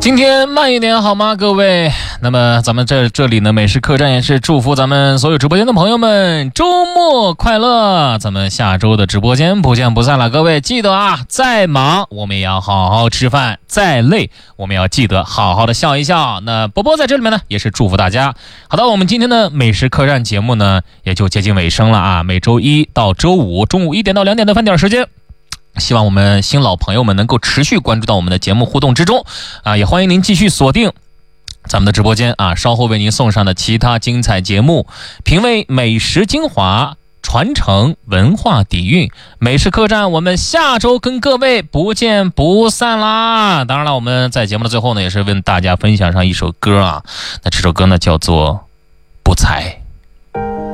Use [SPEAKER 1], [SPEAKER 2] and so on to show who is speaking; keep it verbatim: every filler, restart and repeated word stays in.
[SPEAKER 1] 今天慢一点好吗，各位？那么咱们这这里呢，美食客栈也是祝福咱们所有直播间的朋友们周末快乐。咱们下周的直播间不见不散了，各位记得啊，再忙我们也要好好吃饭，再累我们要记得好好的笑一笑。那波波在这里面呢，也是祝福大家。好的，我们今天的美食客栈节目呢，也就接近尾声了啊。每周一到周五中午一点到两点的饭点时间。希望我们新老朋友们能够持续关注到我们的节目互动之中啊，也欢迎您继续锁定咱们的直播间啊，稍后为您送上的其他精彩节目，品味美食精华，传承文化底蕴，美食客栈，我们下周跟各位不见不散啦！当然了，我们在节目的最后呢，也是为大家分享上一首歌啊，那这首歌呢叫做《不才》。